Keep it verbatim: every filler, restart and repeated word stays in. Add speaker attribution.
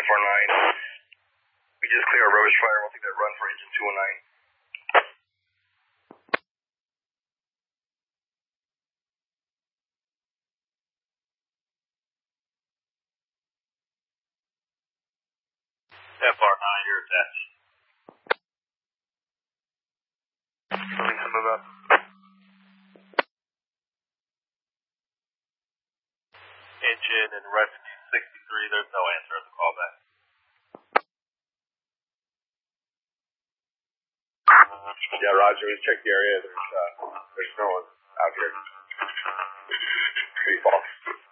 Speaker 1: four nine. We just clear our rubbish fire. We'll take that run for engine two oh nine.
Speaker 2: F R nine, you're attached.
Speaker 1: Moving to move up.
Speaker 2: Engine and revenue sixty-three, there's no answer at the callback.
Speaker 1: Yeah, Roger, we checked the area. There's, uh, there's no one out here. Pretty false.